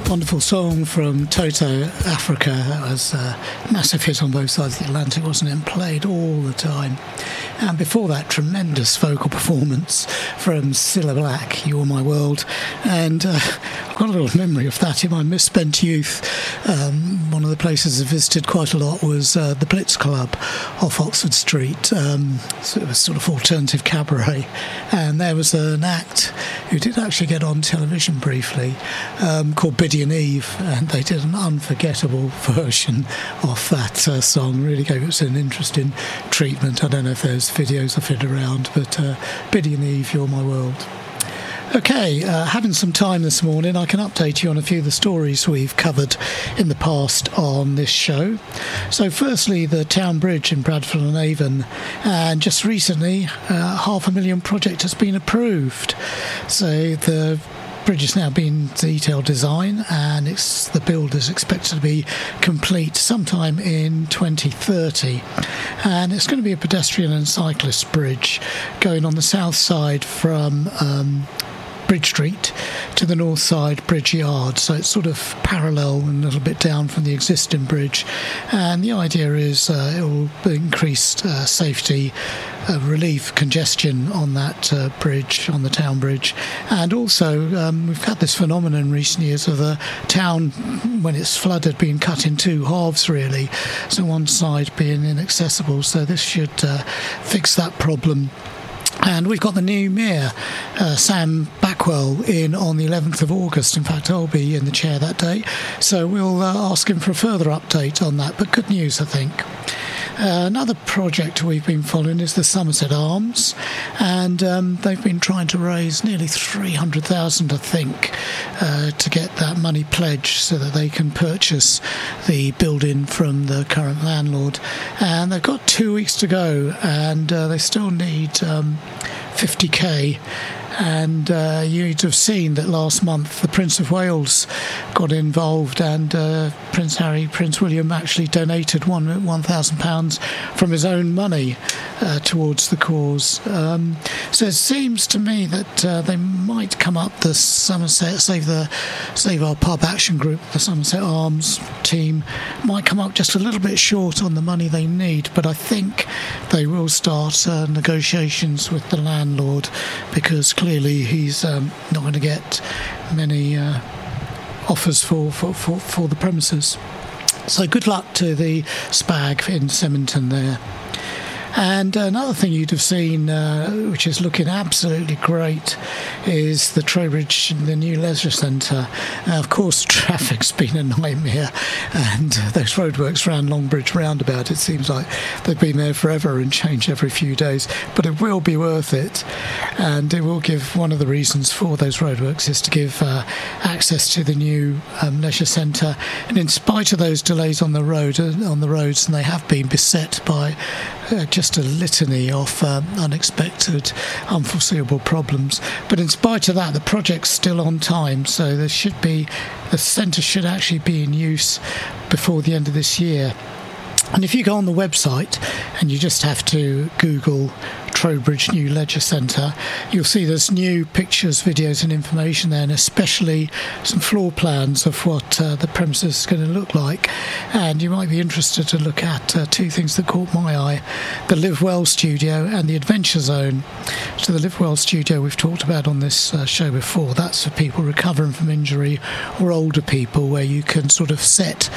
Wonderful song from Toto, Africa. That was a massive hit on both sides of the Atlantic, wasn't it? And played all the time. And before that, tremendous vocal performance from Cilla Black, You're My World. And I've got a little memory of that in my misspent youth. One of the places I visited quite a lot was the Blitz Club off Oxford Street. So it was sort of alternative cabaret. And there was an act who did actually get on television briefly called Biddy and Eve, and they did an unforgettable version of that song. Really gave it an interesting treatment. I don't know if there's videos of it around, but Biddy and Eve, You're My World. Okay, having some time this morning, I can update you on a few of the stories we've covered in the past on this show. So firstly, the Town Bridge in Bradford-on-Avon, and just recently, £500,000 project has been approved. So the bridge is now being detailed design, and the build is expected to be complete sometime in 2030, and it's going to be a pedestrian and cyclist bridge going on the south side from Bridge Street to the north side Bridge Yard, so it's sort of parallel and a little bit down from the existing bridge. And the idea is it will increase safety, relieve congestion on that bridge, on the Town Bridge. And also we've had this phenomenon in recent years of the town, when it's flooded, being cut in two halves really, so one side being inaccessible, so this should fix that problem. And we've got the new Mayor, Sam Backwell, in on the 11th of August. In fact, I'll be in the chair that day, so we'll ask him for a further update on that. But good news, I think. Another project we've been following is the Somerset Arms, and they've been trying to raise nearly 300,000, I think, to get that money pledged so that they can purchase the building from the current landlord. And they've got 2 weeks to go, and they still need 50k. And you'd have seen that last month the Prince of Wales got involved, and Prince Harry, Prince William actually donated £1,000 from his own money towards the cause. So it seems to me that they might come up, the Somerset Save Our Pub Action Group, the Somerset Arms team, might come up just a little bit short on the money they need, but I think they will start negotiations with the landlord, because clearly he's not going to get many offers for the premises. So good luck to the Spag in Symington there. And another thing you'd have seen, which is looking absolutely great, is the Trowbridge, the new leisure centre. Of course, traffic's been a nightmare, and those roadworks around Longbridge Roundabout, it seems like they've been there forever and change every few days. But it will be worth it, and it will give, one of the reasons for those roadworks is to give access to the new leisure centre. And in spite of those delays on the roads, and they have been beset by just a litany of unexpected, unforeseeable problems. But in spite of that, the project's still on time, so the centre should actually be in use before the end of this year. And if you go on the website and you just have to Google Trowbridge New Leisure Centre, you'll see there's new pictures, videos and information there, and especially some floor plans of what the premises is going to look like. And you might be interested to look at two things that caught my eye: the Live Well studio and the Adventure Zone. So the Live Well studio we've talked about on this show before. That's for people recovering from injury or older people, where you can sort of set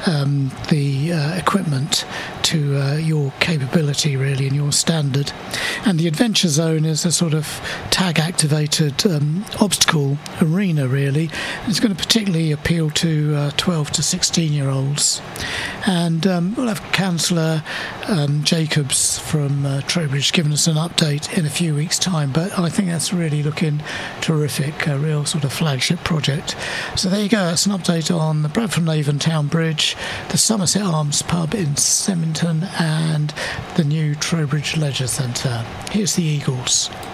the equipment to your capability really and your standard. And the Adventure Zone is a sort of tag-activated obstacle arena, really. It's going to particularly appeal to 12 to 16-year-olds. And we'll have Councillor Jacobs from Trowbridge giving us an update in a few weeks' time. But I think that's really looking terrific, a real sort of flagship project. So there you go, that's an update on the Bradford-on-Avon Town Bridge, the Somerset Arms pub in Symington, and the new Trowbridge Leisure Centre. Here's the Eagles.